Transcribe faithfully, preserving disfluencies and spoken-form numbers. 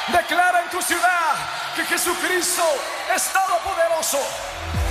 Declara en tu ciudad que Jesucristo es todopoderoso.